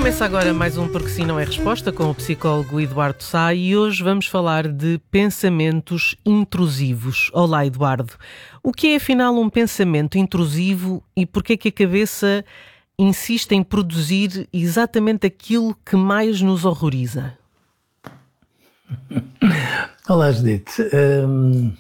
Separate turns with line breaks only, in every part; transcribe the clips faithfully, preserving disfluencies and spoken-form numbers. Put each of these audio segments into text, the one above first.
Começa agora mais um Porque Sim Não É Resposta com o psicólogo Eduardo Sá e hoje vamos falar de pensamentos intrusivos. Olá, Eduardo. O que é afinal um pensamento intrusivo e porquê é que a cabeça insiste em produzir exatamente aquilo que mais nos horroriza?
Olá, Judite. Hum,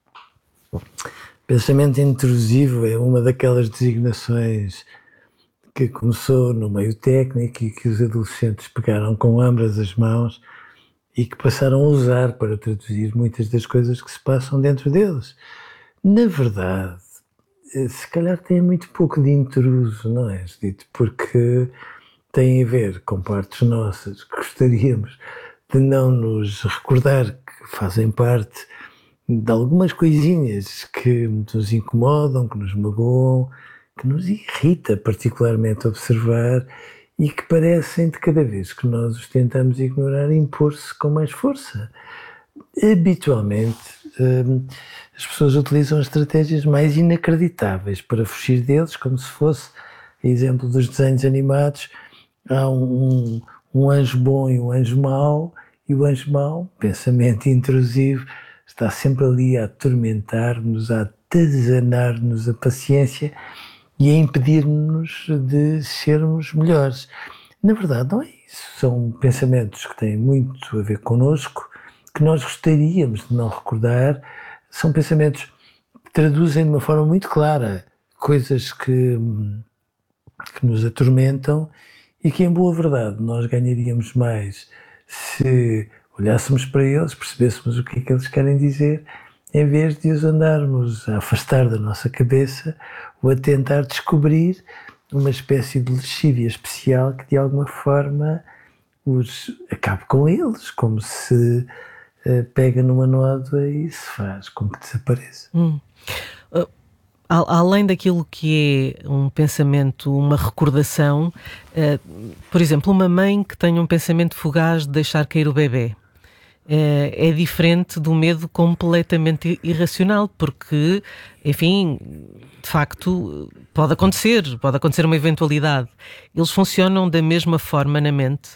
pensamento intrusivo é uma daquelas designações que começou no meio técnico e que os adolescentes pegaram com ambas as mãos e que passaram a usar para traduzir muitas das coisas que se passam dentro deles. Na verdade, se calhar tem muito pouco de intruso, não é, Judite? Porque tem a ver com partes nossas que gostaríamos de não nos recordar que fazem parte de algumas coisinhas que nos incomodam, que nos magoam, que nos irrita particularmente observar e que parecem, de cada vez que nós os tentamos ignorar, impor-se com mais força. Habitualmente, hum, as pessoas utilizam estratégias mais inacreditáveis para fugir deles, como se fosse, exemplo dos desenhos animados, há um, um anjo bom e um anjo mau, e o anjo mau, pensamento intrusivo, está sempre ali a atormentar-nos, a atazanar-nos a paciência e a impedir-nos de sermos melhores. Na verdade, não é isso. São pensamentos que têm muito a ver connosco, que nós gostaríamos de não recordar. São pensamentos que traduzem de uma forma muito clara coisas que, que nos atormentam e que, em boa verdade, nós ganharíamos mais se olhássemos para eles, percebêssemos o que é que eles querem dizer, em vez de os andarmos a afastar da nossa cabeça ou a tentar descobrir uma espécie de lexívia especial que de alguma forma os acabe com eles, como se uh, pega numa nódoa e se faz com que desapareça.
Hum. Uh, além daquilo que é um pensamento, uma recordação, uh, por exemplo, uma mãe que tenha um pensamento fugaz de deixar cair o bebê, é diferente do medo completamente irracional, porque, enfim, de facto, pode acontecer, pode acontecer uma eventualidade. Eles funcionam da mesma forma na mente?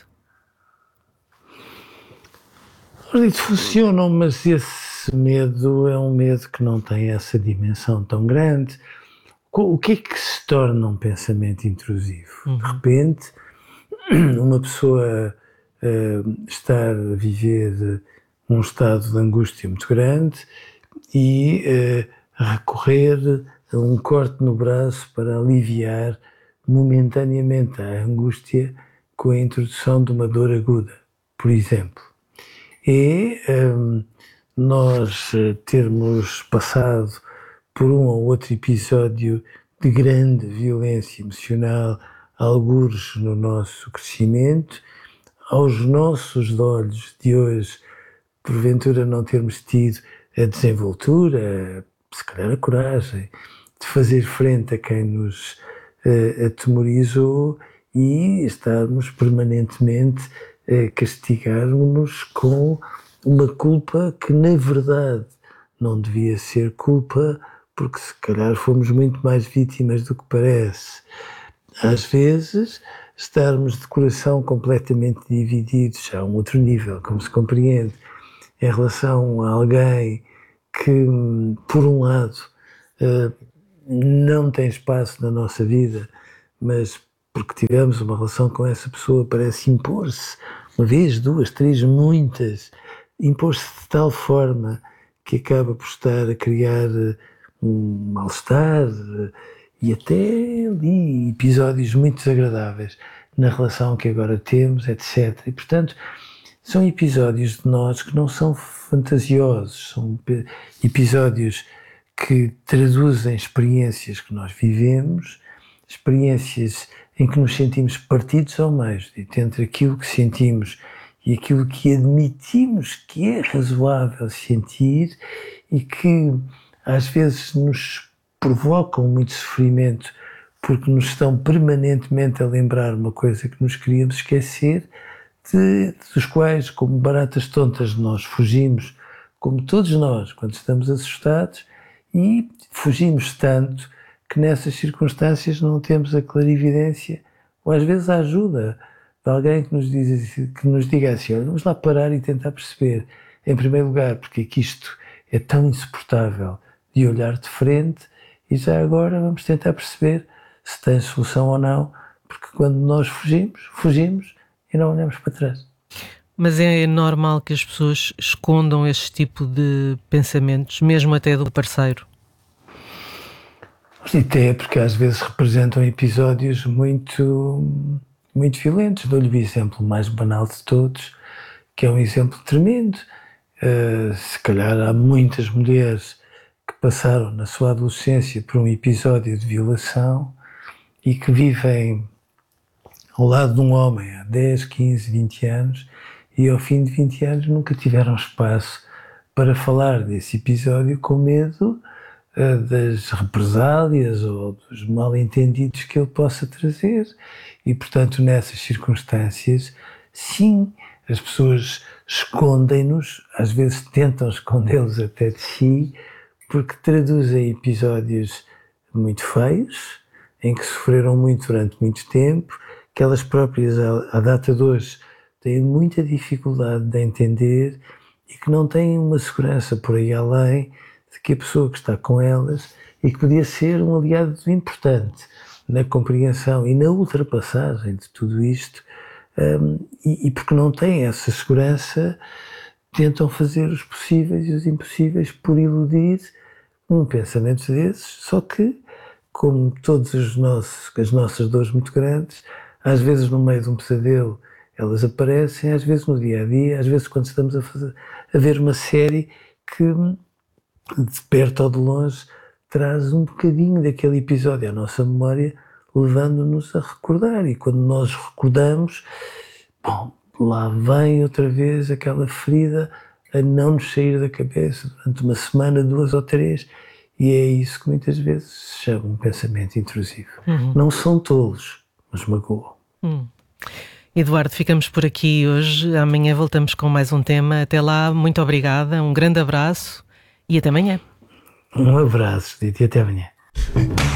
Eles funcionam, mas esse medo é um medo que não tem essa dimensão tão grande. O que é que se torna um pensamento intrusivo? Uhum. De repente, uma pessoa uh, está a viver um estado de angústia muito grande e uh, recorrer a um corte no braço para aliviar momentaneamente a angústia com a introdução de uma dor aguda, por exemplo. E um, nós termos passado por um ou outro episódio de grande violência emocional, algures no nosso crescimento, aos nossos olhos de hoje, porventura não termos tido a desenvoltura, se calhar a coragem, de fazer frente a quem nos uh, atemorizou e estarmos permanentemente a castigar-nos com uma culpa que, na verdade, não devia ser culpa, porque se calhar fomos muito mais vítimas do que parece. Às vezes, estarmos de coração completamente divididos a um outro nível, como se compreende, em relação a alguém que, por um lado, não tem espaço na nossa vida, mas porque tivemos uma relação com essa pessoa parece impor-se, uma vez, duas, três, muitas, impor-se de tal forma que acaba por estar a criar um mal-estar e até ali episódios muito desagradáveis na relação que agora temos, etcétera. E, portanto, são episódios de nós que não são fantasiosos, são episódios que traduzem experiências que nós vivemos, experiências em que nos sentimos partidos ao meio, entre aquilo que sentimos e aquilo que admitimos que é razoável sentir e que às vezes nos provocam muito sofrimento porque nos estão permanentemente a lembrar uma coisa que nos queríamos esquecer, de, dos quais, como baratas tontas, nós fugimos, como todos nós, quando estamos assustados, e fugimos tanto que nessas circunstâncias não temos a clarividência ou às vezes a ajuda de alguém que nos, diz, que nos diga assim, olha, vamos lá parar e tentar perceber, em primeiro lugar, porque é que isto é tão insuportável de olhar de frente, e já agora vamos tentar perceber se tem solução ou não, porque quando nós fugimos, fugimos e não olhamos para trás.
Mas é normal que as pessoas escondam este tipo de pensamentos, mesmo até do parceiro?
E até porque às vezes representam episódios muito, muito violentos. Dou-lhe o exemplo mais banal de todos, que é um exemplo tremendo. Uh, se calhar há muitas mulheres que passaram na sua adolescência por um episódio de violação e que vivem ao lado de um homem há dez, quinze, vinte anos e ao fim de vinte anos nunca tiveram espaço para falar desse episódio com medo uh, das represálias ou dos mal-entendidos que ele possa trazer. E, portanto, nessas circunstâncias, sim, as pessoas escondem-nos, às vezes tentam escondê-los até de si, porque traduzem episódios muito feios, em que sofreram muito durante muito tempo, que elas próprias, à data de hoje, têm muita dificuldade de entender e que não têm uma segurança por aí além de que a pessoa que está com elas e que podia ser um aliado importante na compreensão e na ultrapassagem de tudo isto, um, e, e porque não têm essa segurança, tentam fazer os possíveis e os impossíveis por iludir um pensamento desses, só que, como todas as nossas dores muito grandes, às vezes no meio de um pesadelo elas aparecem, às vezes no dia a dia, às vezes quando estamos a, fazer, a ver uma série que de perto ou de longe traz um bocadinho daquele episódio à nossa memória, levando-nos a recordar, e quando nós recordamos, bom, lá vem outra vez aquela ferida a não nos sair da cabeça durante uma semana, duas ou três, e é isso que muitas vezes se chama um pensamento intrusivo. Uhum. Não são tolos, mas magoam.
Hum. Eduardo, ficamos por aqui hoje. Amanhã voltamos com mais um tema. Até lá, muito obrigada, um grande abraço e até amanhã.
Um abraço, Dito, e até amanhã.